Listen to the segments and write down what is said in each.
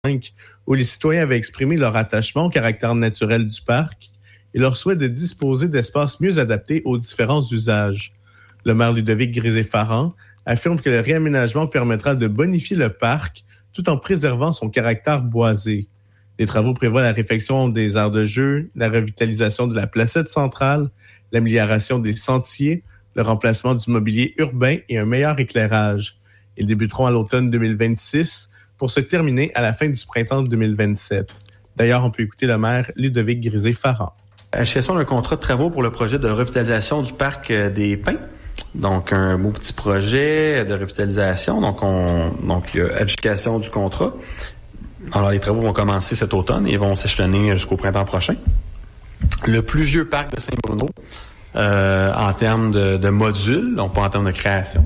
où les citoyens avaient exprimé leur attachement au caractère naturel du parc et leur souhait de disposer d'espaces mieux adaptés aux différents usages. Le maire Ludovic Grisé-Farran affirme que le réaménagement permettra de bonifier le parc tout en préservant son caractère boisé. Les travaux prévoient la réfection des aires de jeu, la revitalisation de la placette centrale, l'amélioration des sentiers, le remplacement du mobilier urbain et un meilleur éclairage. Ils débuteront à l'automne 2026 pour se terminer à la fin du printemps 2027. D'ailleurs, on peut écouter le maire Ludovic Grisé-Farran. Achèvement d'un contrat de travaux pour le projet de revitalisation du parc des Pins. Donc, un beau petit projet de revitalisation. Donc, il y a adjudication du contrat. Alors, les travaux vont commencer cet automne et vont s'échelonner jusqu'au printemps prochain. Le plus vieux parc de Saint-Bruno, en termes de modules, donc pas en termes de création.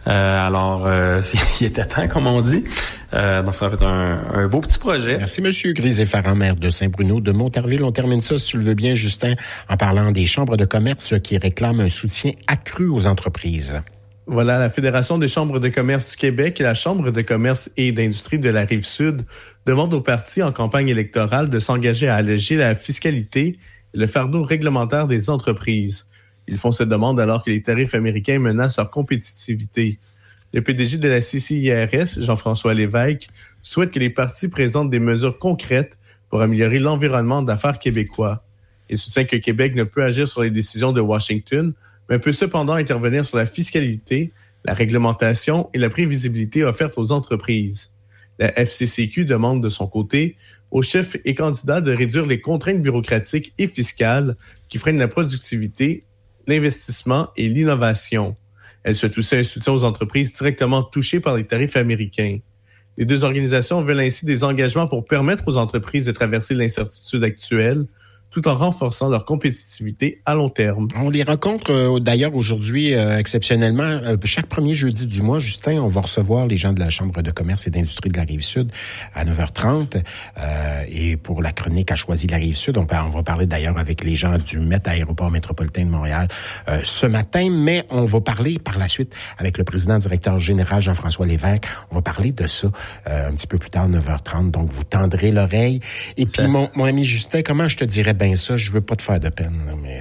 Il était temps, comme on dit. Donc, ça va être un beau petit projet. Merci, M. Grisé-Farran, maire de Saint-Bruno de Montarville. On termine ça, si tu le veux bien, Justin, en parlant des chambres de commerce qui réclament un soutien accru aux entreprises. Voilà, la Fédération des chambres de commerce du Québec et la Chambre de commerce et d'industrie de la Rive-Sud demandent aux partis en campagne électorale de s'engager à alléger la fiscalité et le fardeau réglementaire des entreprises. Ils font cette demande alors que les tarifs américains menacent leur compétitivité. Le PDG de la CCIRS, Jean-François Lévesque, souhaite que les partis présentent des mesures concrètes pour améliorer l'environnement d'affaires québécois. Il soutient que Québec ne peut agir sur les décisions de Washington, mais peut cependant intervenir sur la fiscalité, la réglementation et la prévisibilité offertes aux entreprises. La FCCQ demande de son côté aux chefs et candidats de réduire les contraintes bureaucratiques et fiscales qui freinent la productivité, l'investissement et l'innovation. Elle souhaite aussi un soutien aux entreprises directement touchées par les tarifs américains. Les deux organisations veulent ainsi des engagements pour permettre aux entreprises de traverser l'incertitude actuelle, tout en renforçant leur compétitivité à long terme. On les rencontre d'ailleurs aujourd'hui exceptionnellement. Chaque premier jeudi du mois, Justin, on va recevoir les gens de la Chambre de commerce et d'industrie de la Rive-Sud à 9h30. Et pour la chronique à Choisir la Rive-Sud, on va parler d'ailleurs avec les gens du MET, Aéroport métropolitain de Montréal, ce matin. Mais on va parler par la suite avec le président directeur général Jean-François Lévesque. On va parler de ça un petit peu plus tard, 9h30. Donc, vous tendrez l'oreille. Et puis, mon ami Justin, comment je te dirais ben ça, je veux pas te faire de peine, là, mais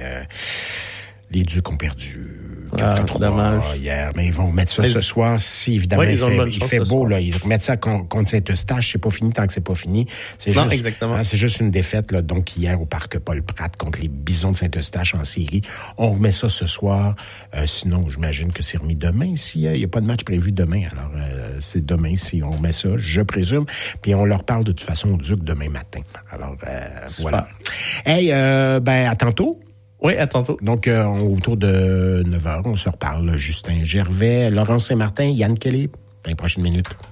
les Ducs ont perdu 4-3 hier, mais ils vont mettre ça ce soir si évidemment il fait beau là, ils vont mettre ça contre Saint-Eustache, c'est pas fini tant que c'est pas fini. C'est juste une défaite là, donc hier au parc Paul-Pratte contre les Bisons de Saint-Eustache en série. On remet ça ce soir, sinon j'imagine que c'est remis demain s'il y a pas de match prévu demain. Alors c'est demain si on remet ça, je présume, puis on leur parle de toute façon aux Ducs demain matin. Alors voilà. Hey, à tantôt. Oui, à tantôt. Donc, autour de 9h, on se reparle. Justin Gervais, Laurence Saint-Martin, Yann Kelly, dans les prochaines minutes.